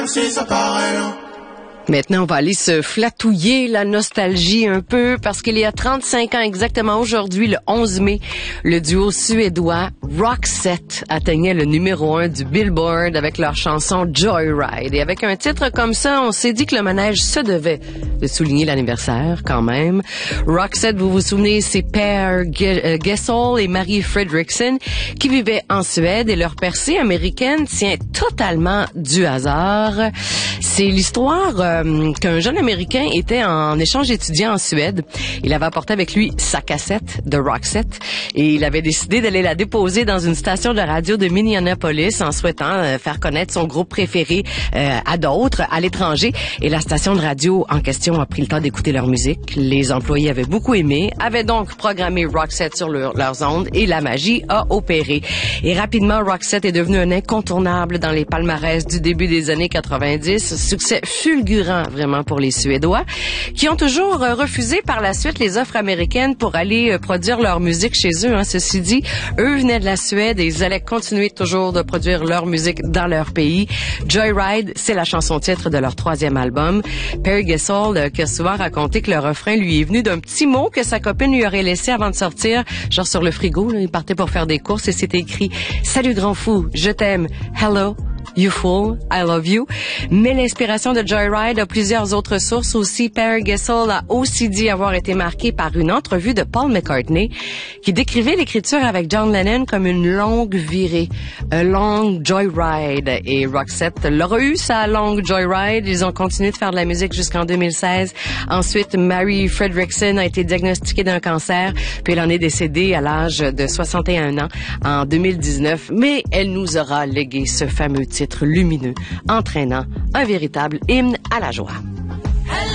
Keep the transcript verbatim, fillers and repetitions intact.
Si ça paraît long. Maintenant, on va aller se flatouiller la nostalgie un peu parce qu'il y a trente-cinq ans exactement aujourd'hui, le onze mai, le duo suédois Roxette atteignait le numéro un du Billboard avec leur chanson Joyride. Et avec un titre comme ça, on s'est dit que le manège se devait de souligner l'anniversaire quand même. Roxette, vous vous souvenez, c'est Per Gessle et Marie Fredriksson qui vivaient en Suède et leur percée américaine tient totalement du hasard. C'est l'histoire euh, qu'un jeune Américain était en échange étudiant en Suède. Il avait apporté avec lui sa cassette de Roxette et il avait décidé d'aller la déposer dans une station de radio de Minneapolis en souhaitant euh, faire connaître son groupe préféré euh, à d'autres à l'étranger. Et la station de radio en question a pris le temps d'écouter leur musique. Les employés avaient beaucoup aimé, avaient donc programmé Roxette sur leur, leurs ondes et la magie a opéré. Et rapidement, Roxette est devenu un incontournable dans les palmarès du début des années quatre-vingt-dix. Succès fulgurant vraiment pour les Suédois, qui ont toujours euh, refusé par la suite les offres américaines pour aller euh, produire leur musique chez eux. Hein. Ceci dit, eux venaient de la Suède et ils allaient continuer toujours de produire leur musique dans leur pays. Joyride, c'est la chanson-titre de leur troisième album. Per Gessle, euh, qui a souvent raconté que le refrain lui est venu d'un petit mot que sa copine lui aurait laissé avant de sortir, genre sur le frigo. Là, il partait pour faire des courses et c'était écrit « Salut grand fou, je t'aime, hello ». You Fool, I Love You. Mais l'inspiration de Joyride a plusieurs autres sources aussi. Per Gessle a aussi dit avoir été marqué par une entrevue de Paul McCartney qui décrivait l'écriture avec John Lennon comme une longue virée, a long joyride. Et Roxette leur a eu sa longue joyride. Ils ont continué de faire de la musique jusqu'en deux mille seize. Ensuite, Mary Fredriksson a été diagnostiquée d'un cancer, puis elle en est décédée à l'âge de soixante et un ans en deux mille dix-neuf. Mais elle nous aura légué ce fameux titre lumineux, entraînant un véritable hymne à la joie.